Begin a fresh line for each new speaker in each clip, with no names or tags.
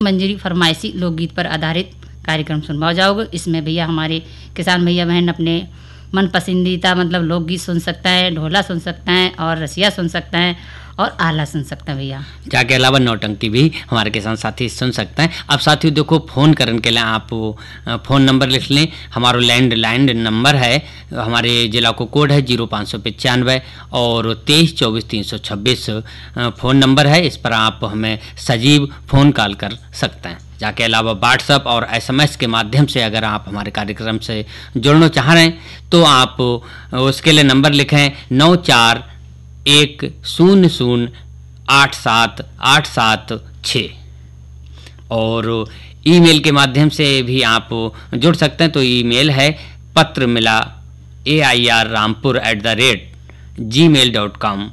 मंजरी फरमाइशी लोकगीत पर आधारित कार्यक्रम सुनवाओ जाओगे। इसमें भैया हमारे किसान भैया बहन अपने मन पसंदीदा मतलब लोकगीत सुन सकता है, ढोला सुन सकता है और रसिया सुन सकता है और आला सुन सकता है भैया।
जाके अलावा नौटंकी भी हमारे किसान साथी सुन सकते हैं। अब साथियों देखो, फ़ोन करने के लिए आप फ़ोन नंबर लिख लें। हमारा लैंडलाइन नंबर है, हमारे जिला को कोड है 0595 और 2324 326 फ़ोन नंबर है। इस पर आप हमें सजीव फ़ोन कॉल कर सकते हैं। जाके अलावा व्हाट्सएप और SMS के माध्यम से अगर आप हमारे कार्यक्रम से जुड़ना चाह रहे हैं तो आप उसके लिए नंबर लिखें 9410087876 और ईमेल के माध्यम से भी आप जुड़ सकते हैं। तो ईमेल है patramilaAIRrampur@gmail.com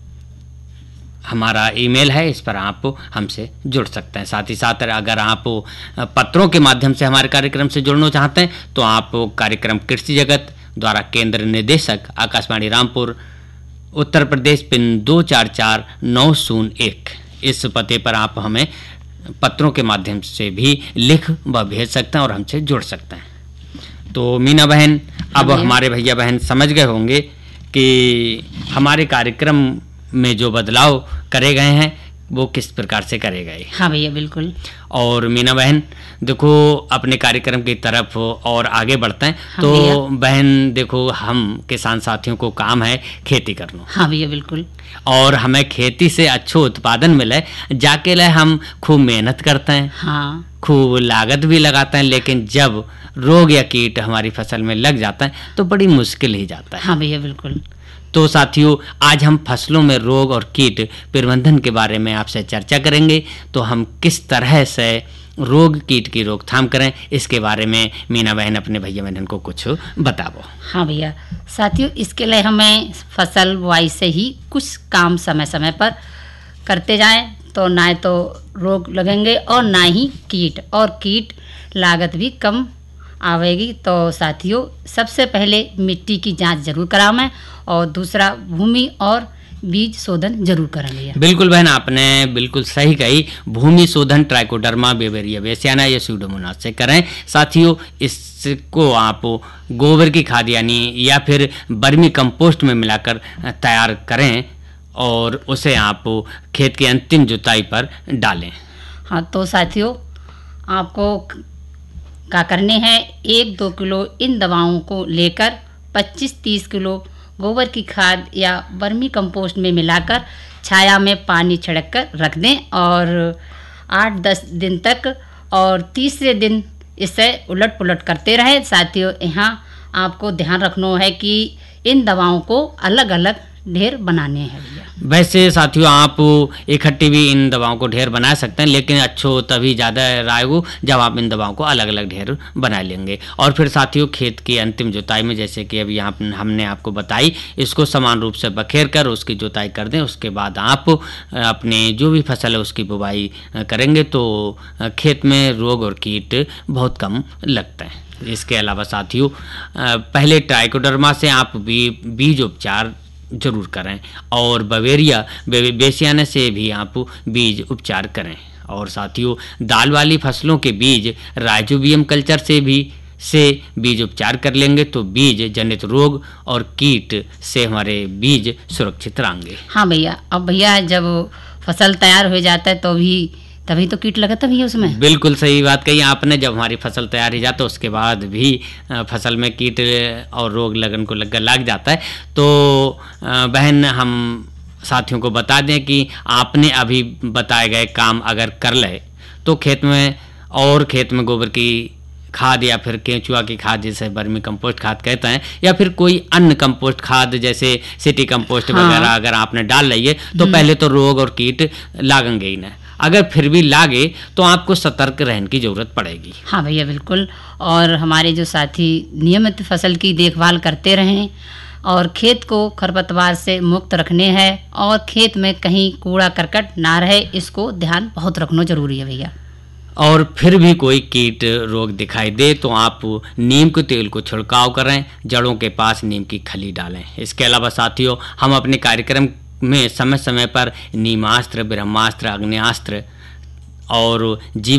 हमारा ईमेल है। इस पर आप हमसे जुड़ सकते हैं। साथ ही साथ अगर आप पत्रों के माध्यम से हमारे कार्यक्रम से जुड़ना चाहते हैं तो आप कार्यक्रम कृषि जगत द्वारा केंद्र निदेशक आकाशवाणी रामपुर उत्तर प्रदेश पिन 244901 इस पते पर आप हमें पत्रों के माध्यम से भी लिख व भेज सकते हैं और हमसे जुड़ सकते हैं। तो मीना बहन, अब हमारे भैया बहन समझ गए होंगे कि हमारे कार्यक्रम में जो बदलाव करे गए हैं वो किस प्रकार से करे गए।
हाँ भैया बिल्कुल।
और मीना बहन देखो, अपने कार्यक्रम की तरफ और आगे बढ़ते हैं।
हाँ
तो बहन देखो, हम किसान साथियों को काम है खेती करना।
हाँ भैया बिल्कुल।
और हमें खेती से अच्छा उत्पादन मिले जाके लिए हम खूब मेहनत करते हैं।
हाँ,
खूब लागत भी लगाते हैं, लेकिन जब रोग या कीट हमारी फसल में लग जाता है तो बड़ी मुश्किल ही जाता है।
हाँ भैया बिल्कुल।
तो साथियों, आज हम फसलों में रोग और कीट प्रबंधन के बारे में आपसे चर्चा करेंगे। तो हम किस तरह से रोग कीट की रोकथाम करें, इसके बारे में मीना बहन अपने भैया बहन को कुछ बताओ।
हाँ भैया, साथियों इसके लिए हमें फसल बुआई से ही कुछ काम समय समय पर करते जाएं, तो ना तो रोग लगेंगे और ना ही कीट लागत भी कम आवेगी। तो साथियों, सबसे पहले मिट्टी की जांच जरूर करावें और दूसरा भूमि और बीज शोधन जरूर करेंगे।
बिल्कुल बहन, आपने बिल्कुल सही कही। भूमि शोधन ट्राइकोडर्मा बेवेरिया बेसियाना या स्यूडोमोनास से करें। साथियों, इसको आप गोबर की खाद या फिर वर्मी कंपोस्ट में मिलाकर तैयार करें और उसे आप खेत की अंतिम जुताई पर डालें।
हाँ, तो साथियों आपको क्या करने हैं, 1-2 किलो इन दवाओं को लेकर 25-30 किलो गोबर की खाद या वर्मी कंपोस्ट में मिलाकर छाया में पानी छिड़क कर रख दें और 8-10 दिन तक, और तीसरे दिन इसे उलट पुलट करते रहें। साथियों, यहाँ आपको ध्यान रखना है कि इन दवाओं को अलग अलग ढेर बनाने हैं भैया।
वैसे साथियों, आप इकट्ठी भी इन दवाओं को ढेर बना सकते हैं, लेकिन अच्छो तभी ज़्यादा रायगो जब आप इन दवाओं को अलग अलग ढेर बना लेंगे। और फिर साथियों, खेत की अंतिम जुताई में जैसे कि अभी यहाँ हमने आपको बताई, इसको समान रूप से बखेर कर उसकी जुताई कर दें। उसके बाद आप अपने जो भी फसल है उसकी बुवाई करेंगे तो खेत में रोग और कीट बहुत कम लगते हैं। इसके अलावा साथियों, पहले ट्राइकोडर्मा से आप बीज उपचार जरूर करें और बवेरिया बेसियाना से भी आप बीज उपचार करें। और साथियों, दाल वाली फसलों के बीज राइजोबियम कल्चर से बीज उपचार कर लेंगे तो बीज जनित रोग और कीट से हमारे बीज सुरक्षित रहेंगे।
हाँ भैया, अब भैया जब फसल तैयार हो जाता है तो तभी तो कीट लगता है उसमें।
बिल्कुल सही बात कही आपने। जब हमारी फसल तैयार हो जाती है उसके बाद भी फसल में कीट और रोग लगन को लग जाता है। तो बहन, हम साथियों को बता दें कि आपने अभी बताए गए काम अगर कर ले तो खेत में गोबर की खाद या फिर केंचुआ की खाद, जिसे वर्मी कंपोस्ट खाद कहते हैं, या फिर कोई अन्य कंपोस्ट खाद जैसे सिटी कंपोस्ट वगैरह अगर आपने डाल ली है तो पहले तो रोग और कीट लागेंगे ही ना। अगर फिर भी लागे तो आपको सतर्क रहने की जरूरत पड़ेगी।
हाँ भैया बिल्कुल। और हमारे जो साथी नियमित फसल की देखभाल करते रहें और खेत को खरपतवार से मुक्त रखने हैं और खेत में कहीं कूड़ा करकट ना रहे, इसको ध्यान बहुत रखना जरूरी है भैया।
और फिर भी कोई कीट रोग दिखाई दे तो आप नीम के तेल को छिड़काव करें, जड़ों के पास नीम की खली डालें। इसके अलावा साथियों, हम अपने कार्यक्रम में समय समय पर नीमास्त्र, ब्रह्मास्त्र, अग्न्यास्त्र और जीव